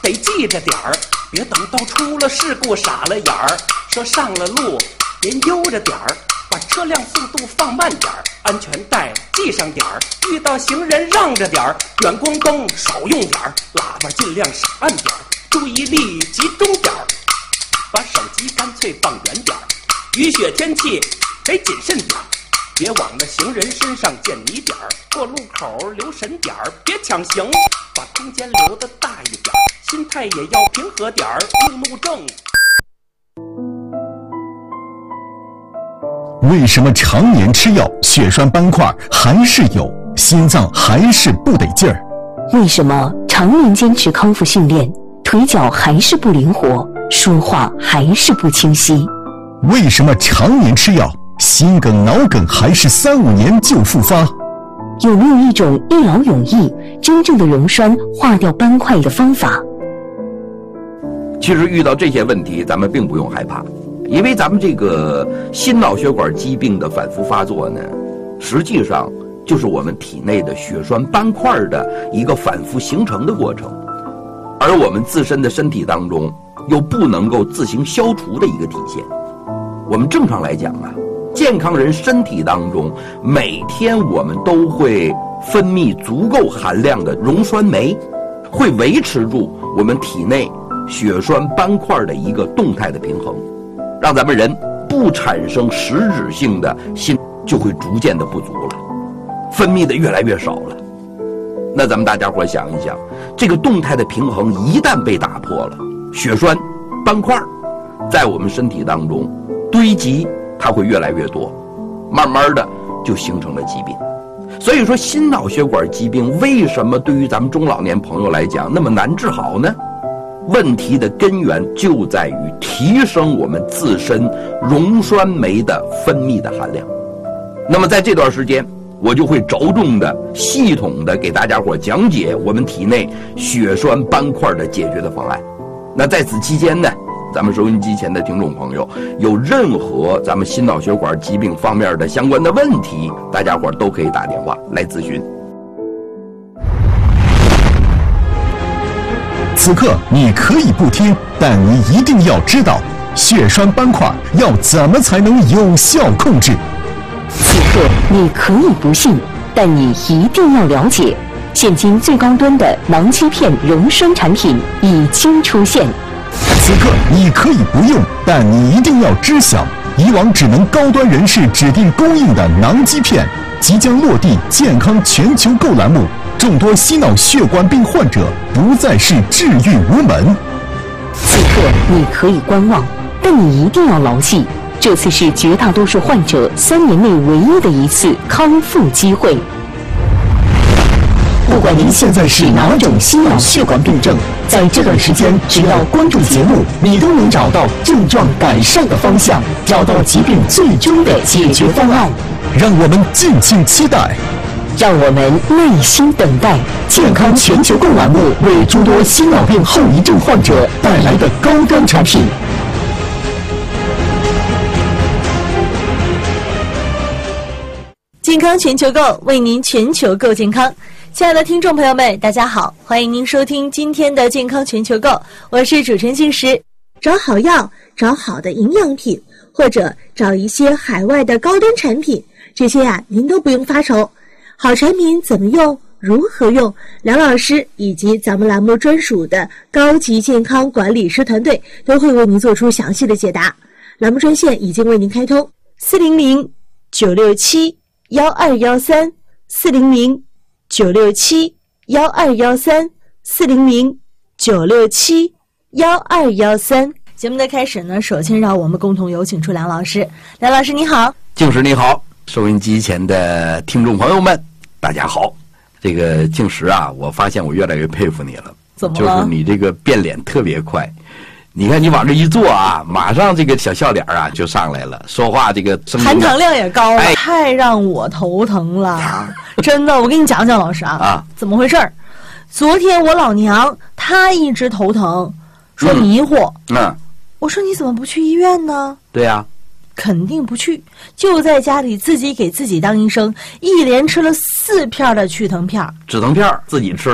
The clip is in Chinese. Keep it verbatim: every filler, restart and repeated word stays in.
得记着点儿，别等到出了事故傻了眼儿。说上了路您悠着点儿，把车辆速度放慢点儿，安全带系上点儿，遇到行人让着点儿，远光灯少用点儿，喇叭尽量少按点儿，注意力集中点儿，把手机干脆放远点儿，雨雪天气得谨慎点儿，别往那行人身上溅泥点儿，过路口留神点儿，别抢行，把空间留得大一点儿，心态也要平和点儿，路怒症。 为什么常年吃药，血栓斑块还是有，心脏还是不得劲儿？ 为什么常年坚持康复训练，腿脚还是不灵活，说话还是不清晰？ 为什么常年吃药，心梗、脑梗还是三五年就复发？ 有没有一种一劳永逸、真正的溶栓化掉斑块的方法？ 其实遇到这些问题，咱们并不用害怕，因为咱们这个心脑血管疾病的反复发作呢，实际上就是我们体内的血栓斑块的一个反复形成的过程，而我们自身的身体当中又不能够自行消除的一个体现。我们正常来讲啊，健康人身体当中每天我们都会分泌足够含量的溶栓酶，会维持住我们体内血栓斑块的一个动态的平衡，让咱们人不产生实质性的心就会逐渐的不足了，分泌的越来越少了。那咱们大家伙想一想，这个动态的平衡一旦被打破了，血栓斑块在我们身体当中堆积，它会越来越多，慢慢的就形成了疾病。所以说心脑血管疾病为什么对于咱们中老年朋友来讲那么难治好呢？问题的根源就在于提升我们自身溶栓酶的分泌的含量。那么在这段时间，我就会着重的系统的给大家伙讲解我们体内血栓斑块的解决的方案。那在此期间呢，咱们收音机前的听众朋友有任何咱们心脑血管疾病方面的相关的问题，大家伙都可以打电话来咨询。 此刻你可以不听，但你一定要知道血栓斑块要怎么才能有效控制。 此刻你可以不信，但你一定要了解，现今最高端的囊肌片溶栓产品已经出现。 此刻你可以不用，但你一定要知晓，以往只能高端人士指定供应的囊肌片即将落地健康全球购栏目，众多心脑血管病患者不再是治愈无门。 此刻你可以观望，但你一定要牢记，这次是绝大多数患者三年内唯一的一次康复机会。不管您现在是哪种心脑血管病症，在这段时间只要关注节目，你都能找到症状改善的方向，找到疾病最终的解决方案。 让我们敬请期待， 让我们耐心等待健康全球购栏目为诸多心脑病后遗症患者带来的高端产品。 健康全球购，为您全球购健康。亲爱的听众朋友们，大家好，欢迎您收听今天的健康全球购，我是主持人静石。找好药，找好的营养品，或者找一些海外的高端产品，这些呀、啊、您都不用发愁。好产品怎么用，如何用，梁老师以及咱们栏目专属的高级健康管理师团队都会为您做出详细的解答。栏目专线已经为您开通，四零零九六七幺二幺三，四零零九六七幺二幺三，四零零九六七幺二幺三。节目的开始呢，首先让我们共同有请出梁老师。梁老师你好。 静石你好，收音机前的听众朋友们大家好。这个静石啊，我发现我越来越佩服你了。 怎么了？ 就是你这个变脸特别快，你看你往这一坐啊，马上这个小笑脸啊就上来了，说话这个声音含糖量也高了、哎、太让我头疼了、啊、真的。我跟你讲讲老师啊，啊怎么回事？昨天我老娘她一直头疼，说迷糊。嗯，嗯我说你怎么不去医院呢？ 对呀、啊， 肯定不去，就在家里自己给自己当医生，一连吃了四片的去疼片， 止疼片自己吃。